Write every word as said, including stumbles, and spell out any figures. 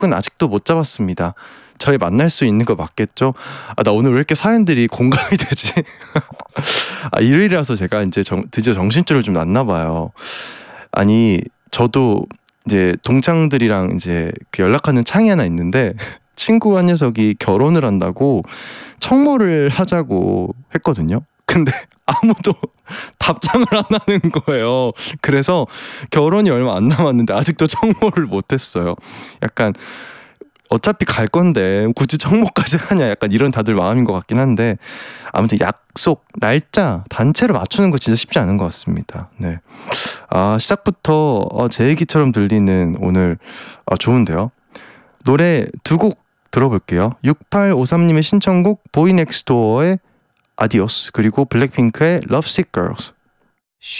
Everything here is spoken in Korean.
약속은 아직도 못 잡았습니다. 저희 만날 수 있는 거 맞겠죠? 아, 나 오늘 왜 이렇게 사연들이 공감이 되지? 아, 일요일이라서 제가 이제 정, 드디어 정신줄을 좀 놨나 봐요. 아니, 저도 이제 동창들이랑 이제 그 연락하는 창이 하나 있는데 친구 한 녀석이 결혼을 한다고 청모를 하자고 했거든요. 근데 아무도 답장을 안 하는 거예요. 그래서 결혼이 얼마 안 남았는데 아직도 청모를 못 했어요. 약간 어차피 갈 건데 굳이 청모까지 하냐, 약간 이런 다들 마음인 것 같긴 한데, 아무튼 약속 날짜 단체로 맞추는 거 진짜 쉽지 않은 것 같습니다. 네. 아, 시작부터 어, 제 얘기처럼 들리는 오늘 아, 좋은데요. 노래 두 곡 들어볼게요. 육팔오삼님의 신청곡 보이넥스도어의 아디오스, 그리고 블랙핑크의 Lovesick Girls.